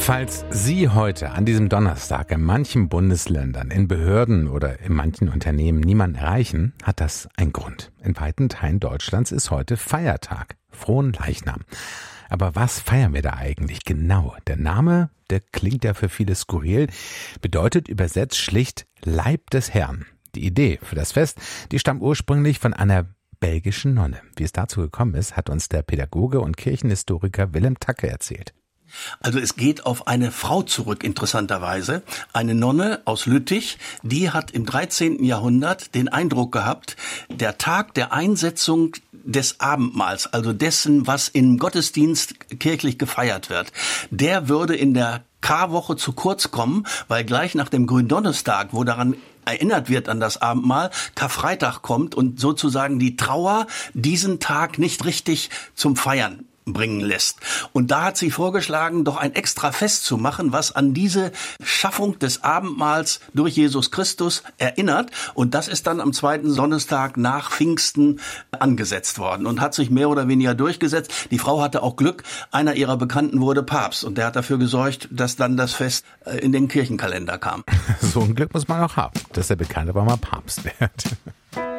Falls Sie heute an diesem Donnerstag in manchen Bundesländern, in Behörden oder in manchen Unternehmen niemanden erreichen, hat das einen Grund. In weiten Teilen Deutschlands ist heute Feiertag, Fronleichnam. Aber was feiern wir da eigentlich genau? Der Name, der klingt ja für viele skurril, bedeutet übersetzt schlicht Leib des Herrn. Die Idee für das Fest, die stammt ursprünglich von einer belgischen Nonne. Wie es dazu gekommen ist, hat uns der Pädagoge und Kirchenhistoriker Willem Tacke erzählt. Also es geht auf eine Frau zurück, interessanterweise. Eine Nonne aus Lüttich, die hat im 13. Jahrhundert den Eindruck gehabt, der Tag der Einsetzung des Abendmahls, also dessen, was im Gottesdienst kirchlich gefeiert wird, der würde in der Karwoche zu kurz kommen, weil gleich nach dem Gründonnerstag, wo daran erinnert wird an das Abendmahl, Karfreitag kommt und sozusagen die Trauer diesen Tag nicht richtig zum Feiern bringen lässt. Und da hat sie vorgeschlagen, doch ein extra Fest zu machen, was an diese Schaffung des Abendmahls durch Jesus Christus erinnert. Und das ist dann am zweiten Donnerstag nach Pfingsten angesetzt worden und hat sich mehr oder weniger durchgesetzt. Die Frau hatte auch Glück, einer ihrer Bekannten wurde Papst und der hat dafür gesorgt, dass dann das Fest in den Kirchenkalender kam. So ein Glück muss man auch haben, dass der Bekannte aber mal Papst wird.